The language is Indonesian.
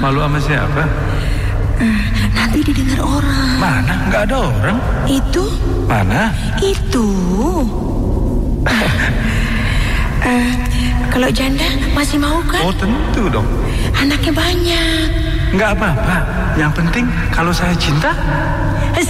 Malu sama siapa? Nanti didengar orang. Mana? Nggak ada orang. Itu? Mana? Itu. Kalau janda masih mau kan? Oh tentu dong. Anaknya banyak. Nggak apa-apa. Yang penting kalau saya cinta